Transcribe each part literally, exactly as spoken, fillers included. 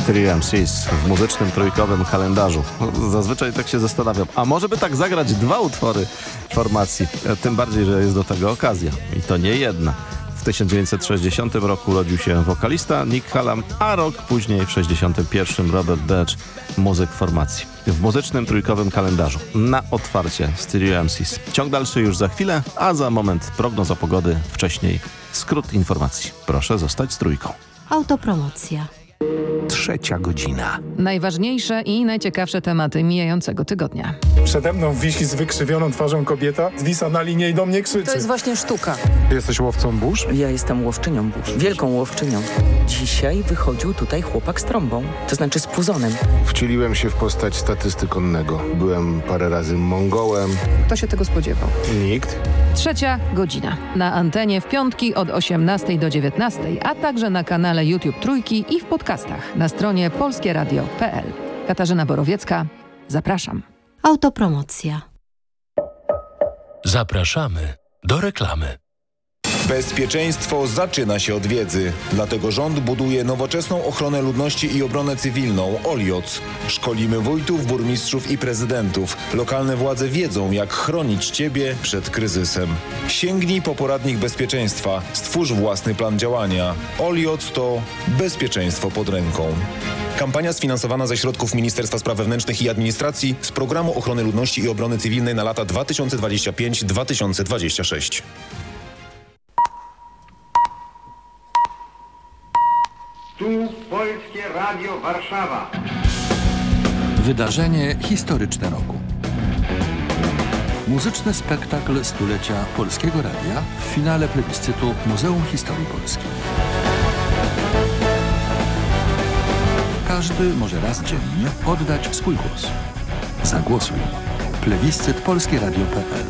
Stereo M Cs w muzycznym trójkowym kalendarzu. Zazwyczaj tak się zastanawiam, a może by tak zagrać dwa utwory formacji? Tym bardziej, że jest do tego okazja. I to nie jedna. W tysiąc dziewięćset sześćdziesiątym roku urodził się wokalista Nick Hallam, a rok później w sześćdziesiątym pierwszym Robert Dodge, muzyk formacji. W muzycznym trójkowym kalendarzu na otwarcie Stereo M Cs. Ciąg dalszy już za chwilę, a za moment prognoza pogody, wcześniej skrót informacji. Proszę zostać z trójką. Autopromocja. Trzecia godzina. Najważniejsze i najciekawsze tematy mijającego tygodnia. Przede mną wisi z wykrzywioną twarzą kobieta, zwisa na linie i do mnie krzyczy. To jest właśnie sztuka. Ty jesteś łowcą burz? Ja jestem łowczynią burz. Wielką łowczynią. Dzisiaj wychodził tutaj chłopak z trąbą, to znaczy z puzonem. Wcieliłem się w postać statystyk konnego. Byłem parę razy Mongołem. Kto się tego spodziewał? Nikt. Trzecia godzina. Na antenie w piątki od osiemnastej do dziewiętnastej, a także na kanale YouTube Trójki i w podcastach na stronie polskie radio kropka p l. Katarzyna Borowiecka, zapraszam. Autopromocja. Zapraszamy do reklamy. Bezpieczeństwo zaczyna się od wiedzy. Dlatego rząd buduje nowoczesną ochronę ludności i obronę cywilną O L I O C. Szkolimy wójtów, burmistrzów i prezydentów. Lokalne władze wiedzą, jak chronić Ciebie przed kryzysem. Sięgnij po poradnik bezpieczeństwa. Stwórz własny plan działania. O L I O C to bezpieczeństwo pod ręką. Kampania sfinansowana ze środków Ministerstwa Spraw Wewnętrznych i Administracji z Programu Ochrony Ludności i Obrony Cywilnej na lata dwa tysiące dwudziesty piąty do dwa tysiące dwudziestego szóstego. Tu Polskie Radio Warszawa. Wydarzenie historyczne roku. Muzyczny spektakl stulecia Polskiego Radia w finale plebiscytu Muzeum Historii Polski. Każdy może raz dziennie oddać swój głos. Zagłosuj. Plebiscyt polskie radio kropka p l.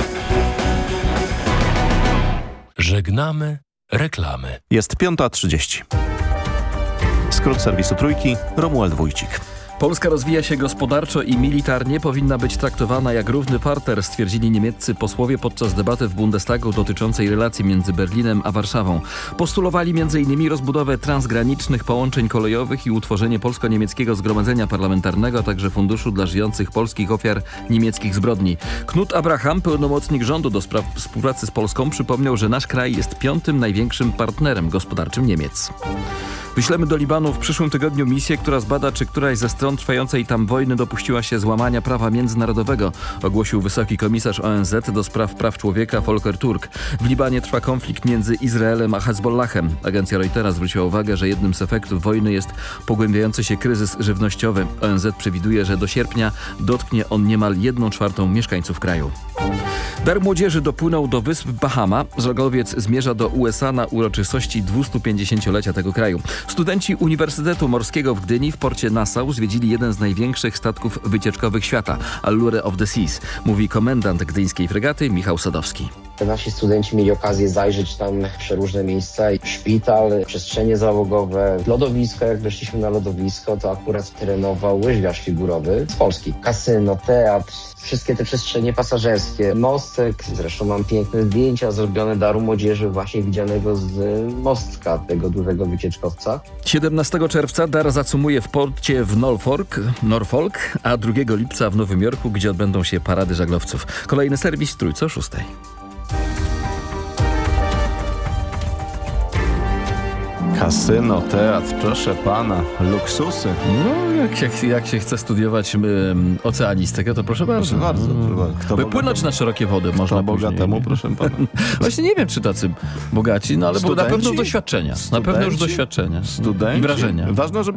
Żegnamy reklamy. Jest piąta trzydzieści. Skrót serwisu Trójki, Romuald Wójcik. Polska rozwija się gospodarczo i militarnie, powinna być traktowana jak równy partner, stwierdzili niemieccy posłowie podczas debaty w Bundestagu dotyczącej relacji między Berlinem a Warszawą. Postulowali między innymi rozbudowę transgranicznych połączeń kolejowych i utworzenie polsko-niemieckiego zgromadzenia parlamentarnego, a także funduszu dla żyjących polskich ofiar niemieckich zbrodni. Knut Abraham, pełnomocnik rządu do spraw współpracy z Polską, przypomniał, że nasz kraj jest piątym największym partnerem gospodarczym Niemiec. Wyślemy do Libanu w przyszłym tygodniu misję, która zbada, czy któraś ze stron trwającej tam wojny dopuściła się złamania prawa międzynarodowego, ogłosił wysoki komisarz O N Z do spraw praw człowieka Volker Turk. W Libanie trwa konflikt między Izraelem a Hezbollahem. Agencja Reutera zwróciła uwagę, że jednym z efektów wojny jest pogłębiający się kryzys żywnościowy. O N Z przewiduje, że do sierpnia dotknie on niemal jedną czwartą mieszkańców kraju. Dar Młodzieży dopłynął do wysp Bahama. Żaglowiec zmierza do U S A na uroczystości dwustupięćdziesięciolecia tego kraju. Studenci Uniwersytetu Morskiego w Gdyni w porcie Nassau zwiedzili jeden z największych statków wycieczkowych świata, Allure of the Seas, mówi komendant gdyńskiej fregaty Michał Sadowski. Nasi studenci mieli okazję zajrzeć tam w przeróżne miejsca, szpital, przestrzenie załogowe, lodowisko. Jak weszliśmy na lodowisko, to akurat terenował łyżwiarz figurowy z Polski. Kasyno, teatr, wszystkie te przestrzenie pasażerskie, mostek. Zresztą mam piękne zdjęcia zrobione Daru Młodzieży, właśnie widzianego z mostka tego dużego wycieczkowca. siedemnastego czerwca Dar zacumuje w porcie w Norfolk, Norfolk, a drugiego lipca w Nowym Jorku, gdzie odbędą się parady żaglowców. Kolejny serwis Trójce o szóstej. Kasyno, teatr, proszę pana, luksusy. No, jak się, jak się chce studiować um, oceanistykę, to proszę bardzo. Proszę bardzo. Mm. Kto By płynąć na szerokie wody Kto można bogatemu, później. proszę pana. Właśnie nie wiem, czy tacy bogaci, no ale bo na pewno już doświadczenia. Studenci? Na pewno już doświadczenia. Studenci? I wrażenia. Ważne, żeby